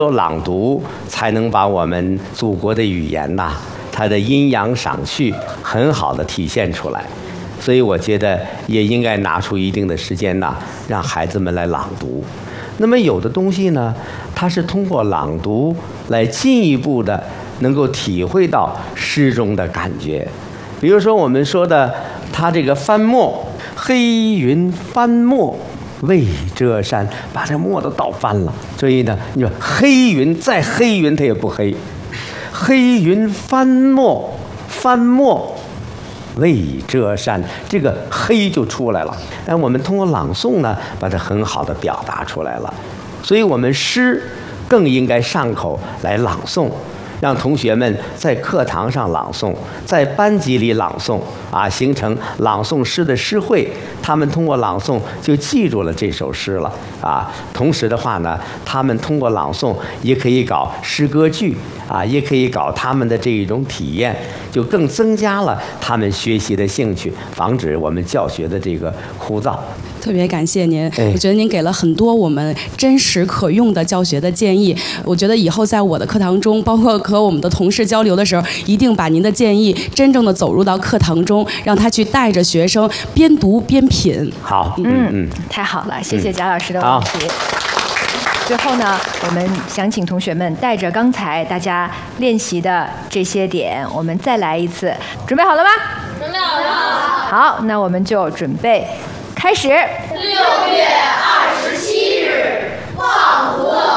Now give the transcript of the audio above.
朗读才能把我们祖国的语言呐，它的阴阳赏序很好的体现出来。所以我觉得也应该拿出一定的时间呐，让孩子们来朗读。那么有的东西呢，它是通过朗读来进一步的能够体会到诗中的感觉。比如说我们说的它这个翻墨，黑云翻墨未遮山，把这墨都倒翻了。所以呢，你说黑云再黑云它也不黑，黑云翻墨，翻墨未遮山，这个黑就出来了。但我们通过朗诵呢，把它很好的表达出来了。所以我们诗更应该上口来朗诵，让同学们在课堂上朗诵，在班级里朗诵啊，形成朗诵诗的诗会。他们通过朗诵就记住了这首诗了啊。同时的话呢，他们通过朗诵也可以搞诗歌剧啊，也可以搞他们的这一种体验，就更增加了他们学习的兴趣，防止我们教学的这个枯燥。 特别感谢您，我觉得您给了很多我们真实可用的教学的建议。我觉得以后在我的课堂中，包括和我们的同事交流的时候，一定把您的建议真正的走入到课堂中，让他去带着学生边读边品。 好， 太好了，谢谢贾老师的问题。最后呢，我们想请同学们带着刚才大家练习的这些点，我们再来一次。准备好了吗？ 准备好了。 好，那我们就准备开始。 6月27日，望河